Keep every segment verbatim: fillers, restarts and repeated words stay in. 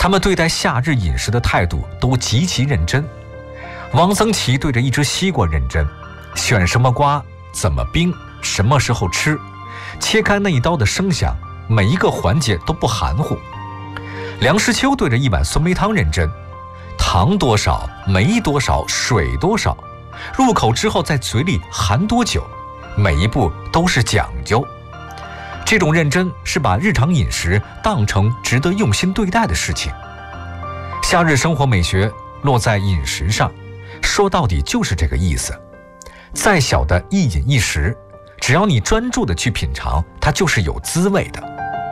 他们对待夏日饮食的态度都极其认真。王僧奇对着一只西瓜认真，选什么瓜，怎么冰，什么时候吃，切开那一刀的声响，每一个环节都不含糊。梁实秋对着一碗酸梅汤认真，糖多少，梅多少，水多少，入口之后在嘴里含多久，每一步都是讲究。这种认真是把日常饮食当成值得用心对待的事情。夏日生活美学落在饮食上，说到底就是这个意思。再小的一饮一食，只要你专注地去品尝，它就是有滋味的。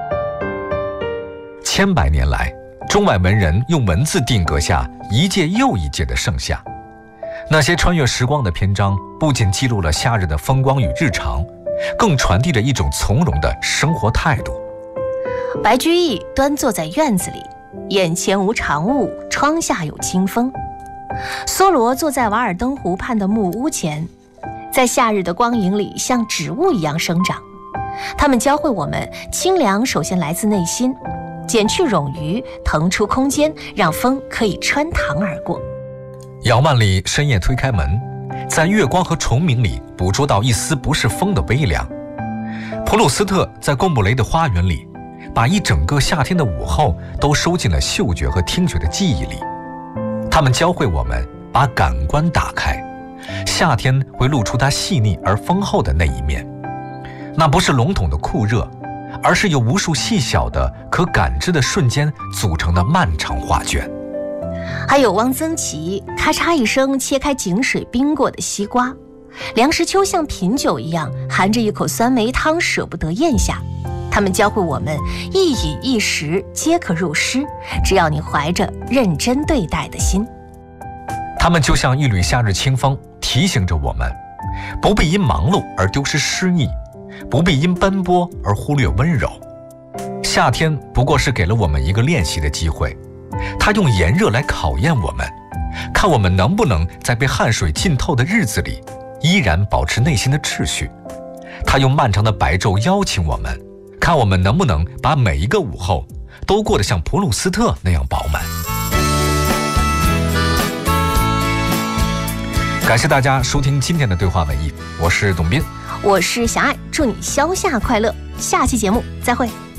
千百年来，中外文人用文字定格下一届又一届的盛夏。那些穿越时光的篇章，不仅记录了夏日的风光与日常，更传递着一种从容的生活态度。 白居易端坐在院子里，眼前无长物，窗下有清风。梭罗坐在瓦尔登湖畔的木屋前，在夏日的光影里像植物一样生长。他们教会我们，清凉首先来自内心，减去冗余，腾出空间，让风可以穿堂而过。 姚曼丽深夜推开门，在月光和虫鸣里捕捉到一丝不是风的微凉。普鲁斯特在贡布雷的花园里，把一整个夏天的午后都收进了嗅觉和听觉的记忆里。他们教会我们把感官打开，夏天会露出它细腻而丰厚的那一面。那不是笼统的酷热，而是由无数细小的可感知的瞬间组成的漫长画卷。 还有汪曾祺咔嚓一声切开井水冰过的西瓜，梁实秋像品酒一样含着一口酸梅汤舍不得咽下。他们教会我们，一饮一食皆可入诗，只要你怀着认真对待的心。 他们就像一缕夏日清风，提醒着我们，不必因忙碌而丢失诗意，不必因奔波而忽略温柔。夏天不过是给了我们一个练习的机会，它用炎热来考验我们，看我们能不能在被汗水浸透的日子里，依然保持内心的秩序。它用漫长的白昼邀请我们，看我们能不能把每一个午后都过得像普鲁斯特那样饱满。感谢大家收听今天的对话文艺，我是董斌， 我是小爱，祝你消夏快乐，下期节目再会。